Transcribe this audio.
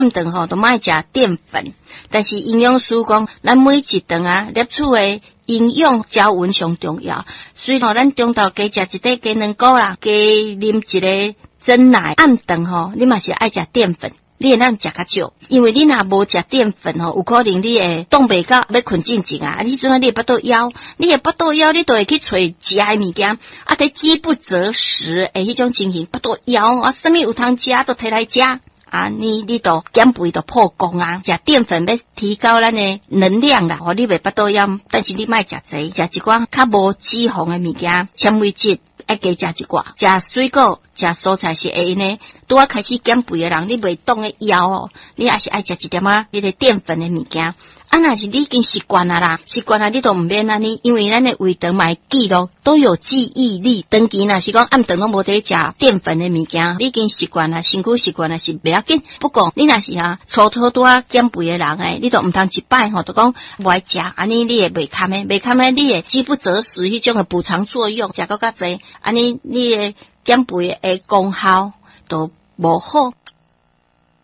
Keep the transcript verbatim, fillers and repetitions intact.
暗顿吼都莫食淀粉，但是营养师讲，咱每一顿啊，摄取的营养胶原上重要。所以吼，咱中昼加食一块鸡卵糕啦，加啉一个珍奶。暗顿吼，你嘛是爱食淀粉。你会当食较少，因为你若无食淀粉吼，有可能你会冻袂到要困进前啊。你阵啊，你会腹肚枵，你会腹肚枵，你都会去找食的物件，啊，得饥不择食诶，迄种情形腹肚枵啊，什么有通食都摕来食。啊，你你都减肥都破功啊！食淀粉要提高咱的能量啦，互你袂腹肚枵，但是你莫食侪，食一寡较无脂肪的物件，纤维质爱加食一寡，食水果、食蔬菜是会呢。拄啊开始减肥的人，你袂冻的枵哦，你也是爱食一点仔迄个淀粉的物件。啊，若是你已经习惯啦啦，习惯啦，你都毋免安尼，因为咱的胃肠嘛记录都有记忆力。长期若是讲暗顿拢无得食淀粉的物件，你已经习惯啦，身躯习惯啦是袂要紧。不过你若是啊，初初拄啊减肥的人诶，你都毋通一摆吼，都讲无爱食，安尼你会袂堪诶，袂堪诶，你会饥不择食迄种诶补偿作用，食到较济，安尼你诶减肥诶功效都无好。